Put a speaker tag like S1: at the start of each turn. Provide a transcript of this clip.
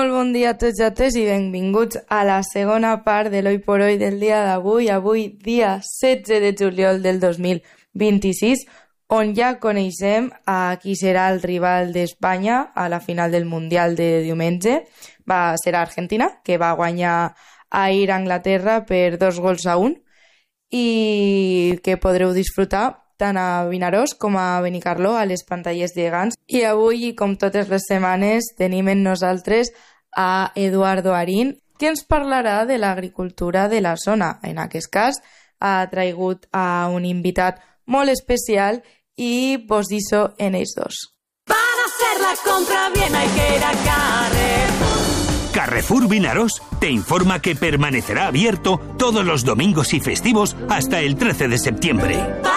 S1: Molt bon dia a tots i a totes i benvinguts a la segona part de l'Hoy por Hoy del dia d'avui, dia 16 de juliol del 2026, on ja coneixem a qui serà el rival d'Espanya a la final del Mundial de diumenge. Serà Argentina, que va guanyar ahir a Anglaterra per 2-1 i que podreu disfrutar tant a Vinaròs com a Benicarló a les pantalles gegants. I avui, com totes les setmanes, tenim en nosaltres a Eduardo Arín, que ens parlarà de l'agricultura de la zona. En aquest cas, ha traigut a un invitat molt especial y vos diso en ells dos.
S2: Para hacer la compra bien hay que ir a Carrefour.
S3: Carrefour Vinaròs te informa que permanecerá abierto todos los domingos y festivos hasta el 13 de septiembre.